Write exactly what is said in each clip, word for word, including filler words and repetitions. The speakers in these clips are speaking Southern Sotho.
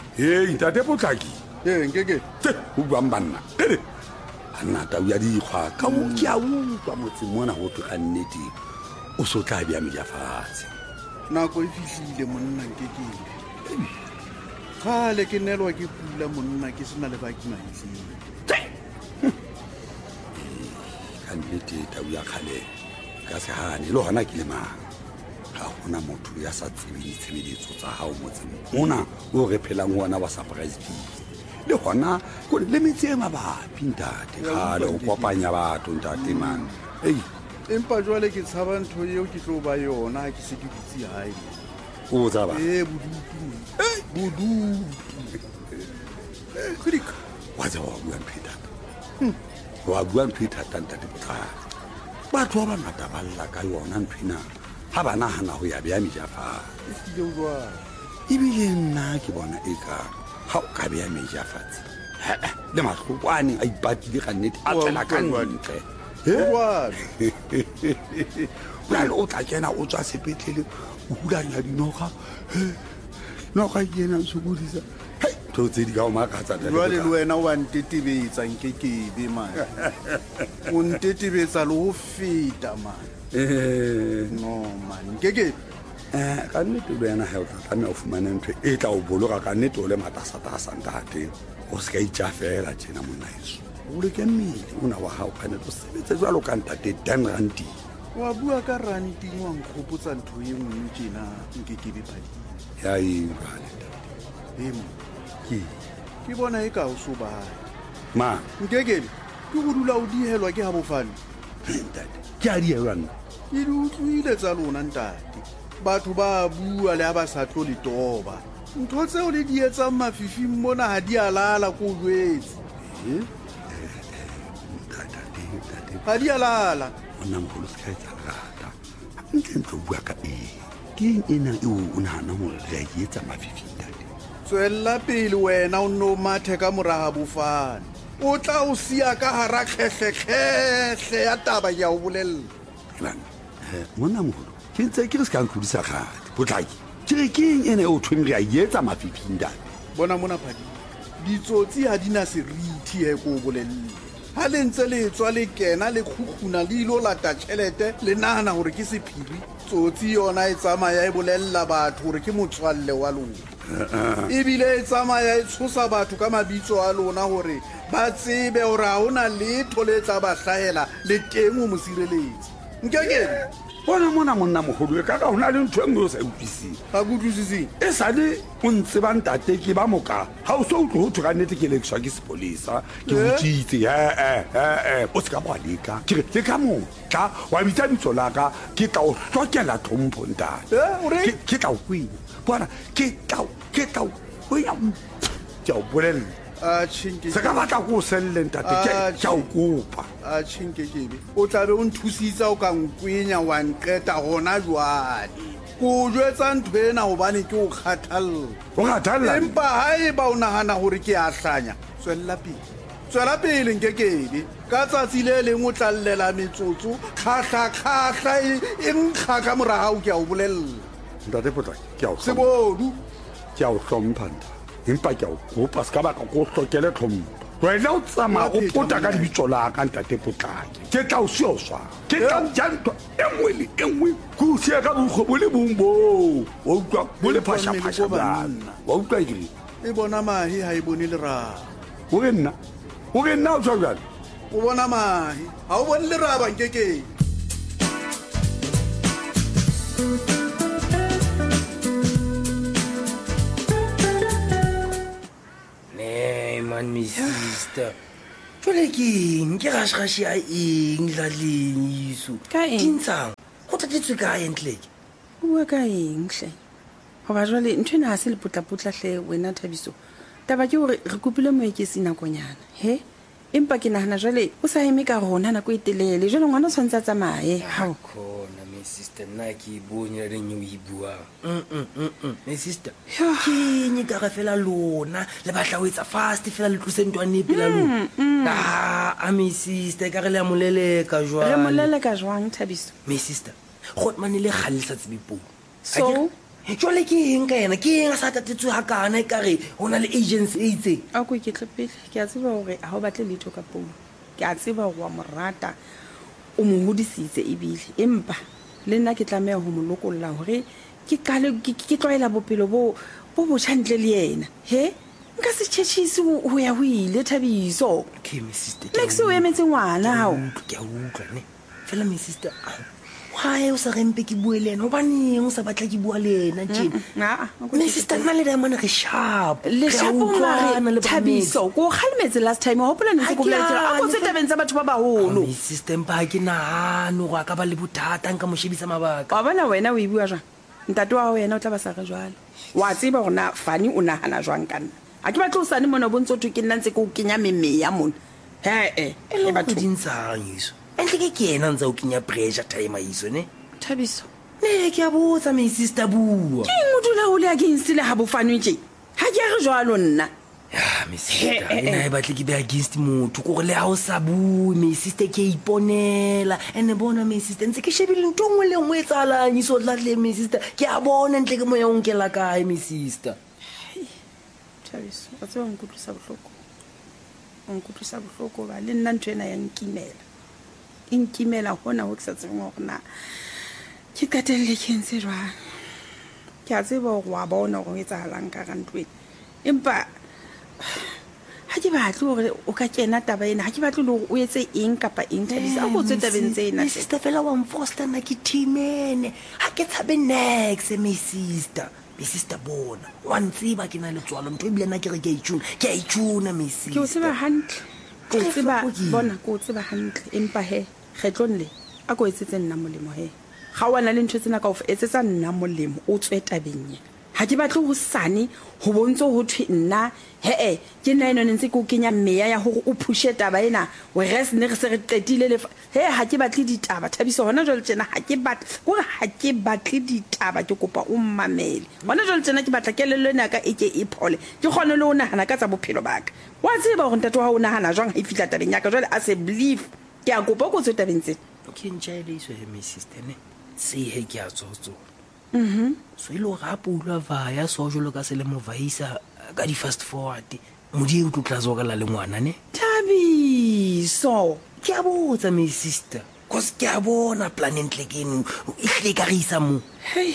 Hey, ntate Potlaki. Eh, nkeke. O buang banna. Ere. Anna ta ya di kgwa ka mo ke a utlwa motseng mona ho tlo ka nnete. O so tla bia meja fatshe. Nako e fihlile monna nkeke. Khale ke nelwa ke pula monna ke sena le baki maitseng. Ka nnete ta ya khale ka se hane le hona ke le ma. Ga gona motho ya sa tsebeng ditshebeletso tsa hao motseng mona o re phelang hona wa surprise feast. Le hona go le metse e mabapi ntate khale o kopanya batho ntate man. Ei, empa jwale ke tshaba ntho eo ke tlo ba yona ha ke se ke dutse hae. o tsaba Eh, bodutu. Eh, bodutu. Eh, khidika. wa tsaba wa bua mphetha. Wa bua mphetha ntate Potlaki. Batho ba bangata ba lla ka yona nthwena ha ba nahana ho ya bea meja fa. E file o jwale. Ebile nna ke bona e ka ha o ka bea meja fatshe le mahlokwane a ipatile ka nnete a tsela ka ntle. Jwale. Ona le o tla kena o tswa sepetlele o hulanya dinoga noga ke ena sokodisa hei ntho tse di ka o makatsa Jwale le wena wa ntetebetsa nkekebe man. O ntetebetsa le ho feta man. No man, nkeke. um ka nnete le wena ga o tla tlamea o fumane ntho e tla o boloka ka nnete o le matasatasa ntate o se ka itša fela tjena monnaeso o leke mmele ona wa gago kganete o sebetse jalo ka ntate dan ranting. Wa bua ka ranting wa nkgopotsa ntho e nngwe tjena nkekebe phadi. ya ejale He mo, ke ke bona e ka o so bale. ma Nkekebe, ke go dula o dihelwa ke ha bofane. ntate ke a dielwa nna Ke di utlwile tsa lona ntate. Batho ba bua le ha ba sa tlo le toba. Ntho tseo le di etsang mafifing mona ha di alala ko jwetse. Ha di alala. ona mogolo se ka etsa lerata ntle ntlo o bua ka eng ke eng ena eo o nagana gore re a e etsa mafifing tate. Tswella pele wena o nno mathe ka moraga bofane. O tla o sia ka hara kgetlekgetlhe ya taba ke a o bolella. ebana um monna mogolo ke ntse ke re se ka ntlodisa gate Potlaki ke re ke eng ena eo thweng re a e etsa mafifing tate. Bona mona phadi. Ditsotsi ha di na serithi he ko o bolelle. Ha le ntse le tswa le kena le kgukguna le ilo lata tjhelete le nahana hore ke sephiri. Tsotsi yona e tsamaya e bolella batho hore ke motswalle wa lona. Ebile e tsamaya e tshosa batho ka mabitso a lona hore ba tsebe hore ha hona letho le tla ba hlahela le teng o mo sireletsi. Nkekebe bona mona monna mogolo e ka ka go na le ntho e nngwe o sa utlwiseng ga ke utlwisiseng. e sale o ntse ba ntate ke ba moka ga o so utlwe go thwe ka nnete ke lekiswa ke sepolesa ke Eh? botsitse ee o se ka boa leka kere le ka motla wa bitsa bitso laka ke tla o tlokela tlhompho ntate Eh, o reng? Ke- ke tla o kwenya bona ke tla o- ke tla o kwenya ke a o bolelela A tšhinke. se ka batla ko o selle ntate ke- ke a o kopa A tšhinkekebe o tlabe o nthusitsa o ka nkwenya wa nqeta gona jwale. Ko jwetsa ntho ena gobane ke o kgathalela. o kgathalela Empa ha eba o nahana hore ke a hlanya, tswella pele. Tswela pele nkekebe. Ka tsatsi le leng o tla llela metsotso, kgahla-kgahla e e nkga ka mora hao ke a o bolella. ntate Potlaki ke a o hlompha. Sebodu. ke a o hlompha nta empa ke a o kopa se ka baka ko o hlokele tlhompho wena o tsamaya o pota ka lebitso laka ntate Potlaki ke tla o seoswa ke tla o ja ntho e nngwe le e nngwe ke o sie ka bokgo bo le bong boo wa utlwa bo le phašaphaša bjana wa utlwa kere E bona mahe ha e bone leraba. o re nna o re nna o tswa bjale O bona mahe ha o bone leraba nkekebe. Nee man me sister jwale ke eng ke gasegase a eng laleng iso Ka eng? ke ntshang go tlatetswe kae entleke o bua ka eng hle goba jwale ntho ena ga se lepotlapotlahle wena Thabiso taba ke gore re kopile moekesi nakonyana he empa ke nagana jwale o sa eme ka rona nako e telele jwale ngwana o tshwanetse a tsamaye gao khona me sister nna ke e bone reng eo e buang me sister Yo. ke eng ka re fela lona le batla o etsa fast fela le tlose ntwane pela lona a me sister ka re le a moleleka re jwale molele ka jwang Thabiso me sister gotmane le gale le sa tsebe poo so jwale ke eng ka ena ke eng a sa tatetswe hakana e kare go na le agency e itseng a ko iketle pele ke a tseba gore ga o batle letho ka poulo ke a tseba gore wa morata o mo hodisitse ebile empa le nna ke tlameya go mo lokolola gore ke kale ke tlwaela bopelo bo bo botšha ntle le ena he nka se tšhetšhise go ya go ile Thabiso okay my sister max o emetse ngwana gao ke a utlwa ne fela my sister why o sa rempe ke bue le ena obaneng o sa batla ke bua le ena tjena my sister nna le Diamond re sharp le sharp mare Thabiso ko kgalemetse last time ho pola ntse go bolela a go tse tabeng tsa batho ba baholo my sister mpa ke nahano go ka ba le bothata nka mo shebisa mabaka wa bona wena o e bua jang ntate wa wena o tla ba sa re jwale wa tseba gona fani o nahana jwang kana a ke batla o sane mona bontso to ke nna ntse go kenya memeya mona he e e batho dintsang iso entle ke ke ena ntse o kenya pressure time iso ne Thabiso ne ke a botsa my sister bua ke ngudula o le against le ha bo fanwe tje ha ke re jwalo nna ya my sister ena e batle ke be against motho go le ha o sa bue my sister ke iponela ene bona my sister ntse ke shebile ntongwe le ngwe tsalang iso tla le my sister ke a bona ntle ke moya o nkela kae my sister Thabiso wa tswa nkutlisa bohloko nkutlisa bohloko ba le nna ntwe ena ya nkimela inkimela hona ho tsa tseng gore na ke katelle ke ntse jwang ke a tseba go wa bona go etsahalang ka rantwe empa ha ke batle gore o ka kena taba ena ha ke batle le o etse eng kapa eng Thabiso a go tse tabeng tsena sister fela wa mfoster na ke teamene ha ke tsabe next my sister my sister bona wa ntsiba ke na le tswalo ntwe bile na ke re ke itshuna ke a itshuna my sister ke o tseba hantle ke o tseba bona ke o tseba hantle empa he kgetlonle a go etsetse nna molemo he ga wana le ntwe tsena ka o etsetsa nna molemo o tswe tabeng ye ha ke batle go sane go bontse go thwe nna he e ke nna eno ntse go kenya meya ya gore o phushe taba ena we res ne re se re qetile le he ha ke batle ditaba Thabiso hona jole tsena ha ke batle gore ha ke batle ditaba ke kopa o mmamele hona jole tsena ke batla kelelo ena ka eke e phole ke gone le o nahana ka tsa bophelo baka wa tseba go ntate wa o nahana jwang ha e fitla tabeng ya ka jole a se believe ke a kopa go tswe tabeng tse okay ntjele iso he my sister ne se he ke a tsotso mhm so ile ga pula vaya so jolo ka se le movaisa ka di fast forward modi o tlotla zo ka la le ngwana ne Thabiso ke a botsa my sister cause ke a bona planet lekeno e hle ka re isa mo hey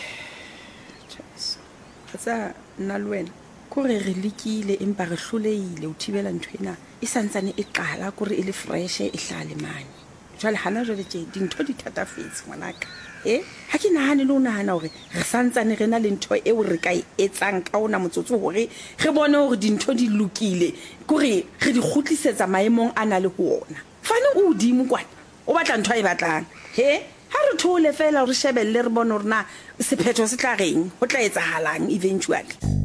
Thabiso tsa nna le wena kore re lekile empa re hloleile o thibela nthwena e santsane e qala kore e le fresh e hlale mane jwale hana jwale tje dintho di thata fetse ngwanaka eh ha ke nahane le o nahana hore re santsane re na le ntho e o re ka e etsang ka ona motsotso hore re bone hore dintho di lokile kore re di khutlisetsa maemong ana le ho ona fane o dimo kwana o batla ntho e batlang he ha re thole fela re shebelle re bone hore na sephetho se tla reng ho tla etsahalang eventually